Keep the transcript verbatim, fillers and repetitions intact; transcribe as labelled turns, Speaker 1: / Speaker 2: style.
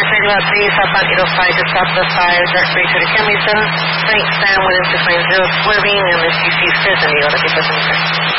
Speaker 1: thirty watt three, southbound eight oh five to south of five, direct three to the Camry seven, right, Sam, within six nine zero, swerving, and the C C Fresnel, Diego, la que pasa en